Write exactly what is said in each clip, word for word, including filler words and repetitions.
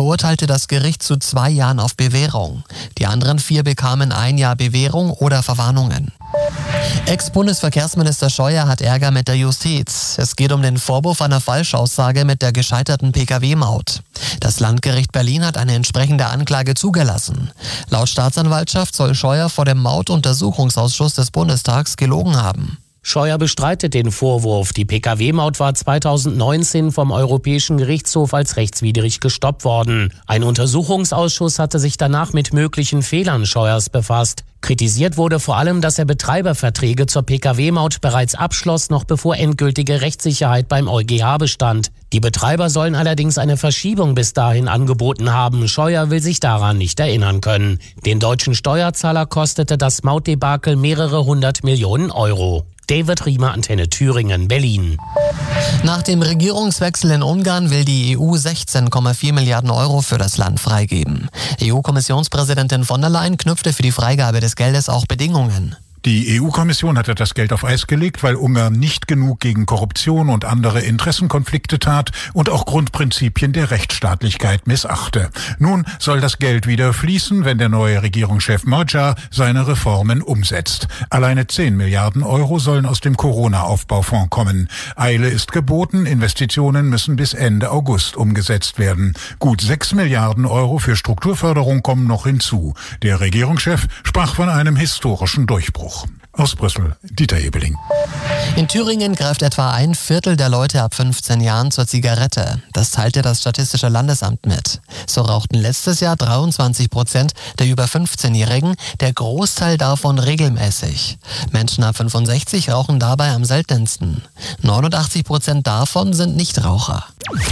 verurteilte das Gericht zu zwei Jahren auf Bewährung. Die anderen vier bekamen ein Jahr Bewährung oder Verwarnungen. Ex-Bundesverkehrsminister Scheuer hat Ärger mit der Justiz. Es geht um den Vorwurf einer Falschaussage mit der gescheiterten P K W-Maut. Das Landgericht Berlin hat eine entsprechende Anklage zugelassen. Laut Staatsanwaltschaft soll Scheuer vor dem Mautuntersuchungsausschuss des Bundestags gelogen haben. Scheuer bestreitet den Vorwurf. Die P K W-Maut war zweitausendneunzehn vom Europäischen Gerichtshof als rechtswidrig gestoppt worden. Ein Untersuchungsausschuss hatte sich danach mit möglichen Fehlern Scheuers befasst. Kritisiert wurde vor allem, dass er Betreiberverträge zur P K W-Maut bereits abschloss, noch bevor endgültige Rechtssicherheit beim EuGH bestand. Die Betreiber sollen allerdings eine Verschiebung bis dahin angeboten haben. Scheuer will sich daran nicht erinnern können. Den deutschen Steuerzahler kostete das Mautdebakel mehrere hundert Millionen Euro. David Riemer, Antenne Thüringen, Berlin. Nach dem Regierungswechsel in Ungarn will die E U sechzehn Komma vier Milliarden Euro für das Land freigeben. E U-Kommissionspräsidentin von der Leyen knüpfte für die Freigabe des Geldes auch Bedingungen. Die E U-Kommission hatte das Geld auf Eis gelegt, weil Ungarn nicht genug gegen Korruption und andere Interessenkonflikte tat und auch Grundprinzipien der Rechtsstaatlichkeit missachte. Nun soll das Geld wieder fließen, wenn der neue Regierungschef Magyar seine Reformen umsetzt. Alleine zehn Milliarden Euro sollen aus dem Corona-Aufbaufonds kommen. Eile ist geboten, Investitionen müssen bis Ende August umgesetzt werden. Gut sechs Milliarden Euro für Strukturförderung kommen noch hinzu. Der Regierungschef sprach von einem historischen Durchbruch. Aus Brüssel, Dieter Ebeling. In Thüringen greift etwa ein Viertel der Leute ab fünfzehn Jahren zur Zigarette. Das teilte das Statistische Landesamt mit. So rauchten letztes Jahr dreiundzwanzig Prozent der über fünfzehnjährigen, der Großteil davon regelmäßig. Menschen ab fünfundsechzig rauchen dabei am seltensten. neunundachtzig Prozent davon sind Nichtraucher.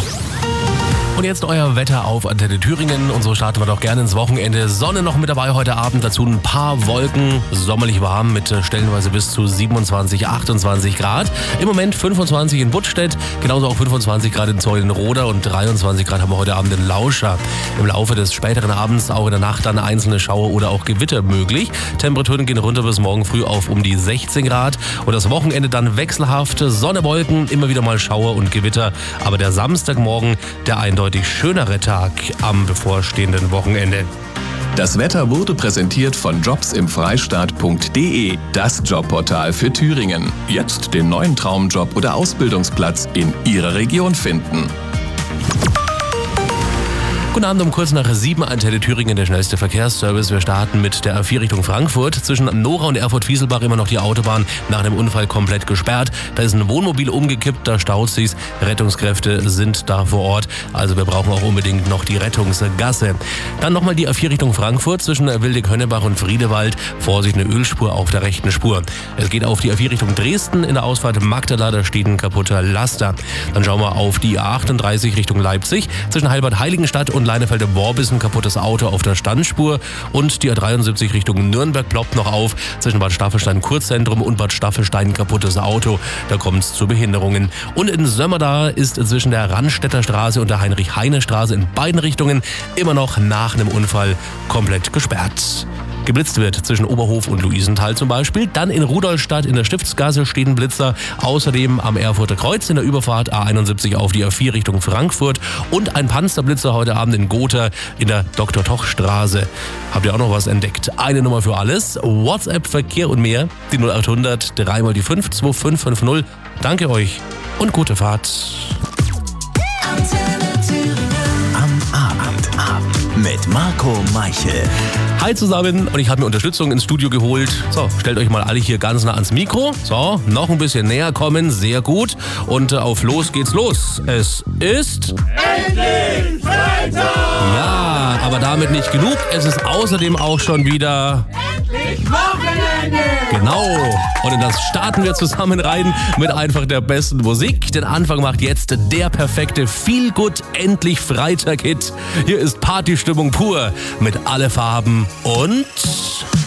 Und jetzt euer Wetter auf Antenne Thüringen. Und so starten wir doch gerne ins Wochenende. Sonne noch mit dabei heute Abend. Dazu ein paar Wolken. Sommerlich warm mit stellenweise bis zu siebenundzwanzig, achtundzwanzig Grad. Im Moment fünfundzwanzig in Buttstedt. Genauso auch fünfundzwanzig Grad in Zeulenroda. Und dreiundzwanzig Grad haben wir heute Abend in Lauscha. Im Laufe des späteren Abends, auch in der Nacht, dann einzelne Schauer oder auch Gewitter möglich. Temperaturen gehen runter bis morgen früh auf um die sechzehn Grad. Und das Wochenende dann wechselhaft. Sonne, Wolken, immer wieder mal Schauer und Gewitter. Aber der Samstagmorgen, der eindeutig schönere Tag am bevorstehenden Wochenende. Das Wetter wurde präsentiert von jobs im freistaat punkt de, das Jobportal für Thüringen. Jetzt den neuen Traumjob oder Ausbildungsplatz in Ihrer Region finden. Guten Abend, um kurz nach sieben, Antenne Thüringen, der schnellste Verkehrsservice. Wir starten mit der A vier Richtung Frankfurt. Zwischen Nora und Erfurt-Wieselbach immer noch die Autobahn nach dem Unfall komplett gesperrt. Da ist ein Wohnmobil umgekippt, da staut sich's. Rettungskräfte sind da vor Ort. Also wir brauchen auch unbedingt noch die Rettungsgasse. Dann nochmal die A vier Richtung Frankfurt zwischen Wildeck-Hönnebach und Friedewald. Vorsicht, eine Ölspur auf der rechten Spur. Es geht auf die A vier Richtung Dresden in der Ausfahrt Magdala, da steht ein kaputter Laster. Dann schauen wir auf die A achtunddreißig Richtung Leipzig. Zwischen Heilbad-Heiligenstadt und Leinefelde-Worb ist ein kaputtes Auto auf der Standspur und die A dreiundsiebzig Richtung Nürnberg ploppt noch auf. Zwischen Bad Staffelstein-Kurzzentrum und Bad Staffelstein ein kaputtes Auto. Da kommt es zu Behinderungen. Und in Sömmerda ist zwischen der Rannstädter Straße und der Heinrich-Heine-Straße in beiden Richtungen immer noch nach einem Unfall komplett gesperrt. Geblitzt wird zwischen Oberhof und Luisenthal zum Beispiel. Dann in Rudolstadt in der Stiftsgasse steht ein Blitzer. Außerdem am Erfurter Kreuz in der Überfahrt A einundsiebzig auf die A vier Richtung Frankfurt. Und ein Panzerblitzer heute Abend in Gotha in der Doktor-Toch-Straße. Habt ihr auch noch was entdeckt? Eine Nummer für alles. WhatsApp, Verkehr und mehr. Die null achthundert, dreimal die fünf, zwei fünf fünf null. Danke euch und gute Fahrt. Am Abend, Abend mit Marco Meichel. Hi zusammen und ich habe mir Unterstützung ins Studio geholt. So, stellt euch mal alle hier ganz nah ans Mikro. So, noch ein bisschen näher kommen, sehr gut. Und äh, auf los geht's los. Es ist... Endlich Freitag! Ja, aber damit nicht genug. Es ist außerdem auch schon wieder... Endlich Wochenende! Genau. Und in das starten wir zusammen rein mit einfach der besten Musik. Den Anfang macht jetzt der perfekte Feel-Good Endlich Freitag-Hit. Hier ist Partystimmung pur mit Alle Farben und...